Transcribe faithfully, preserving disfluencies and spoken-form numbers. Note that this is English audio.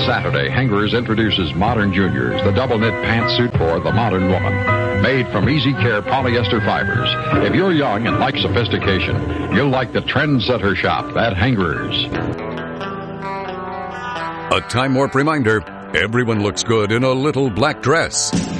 Saturday, Henger's introduces Modern Juniors, the double knit pantsuit for the modern woman. Made from easy care polyester fibers. If you're young and like sophistication, you'll like the trendsetter shop at Henger's. A Time Warp reminder, everyone looks good in a little black dress.